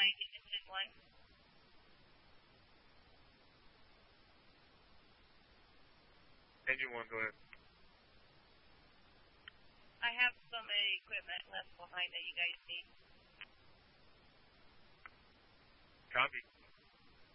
Mike, engine 1. Engine 1, go ahead. I have some equipment left behind that you guys need. Copy.